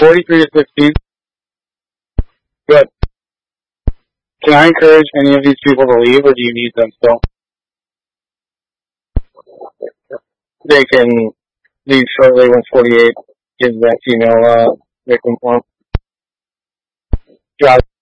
43 to 16. Good. Can I encourage any of these people to leave, or do you need them still? They can leave shortly when 48 gives that female victim form. Drop.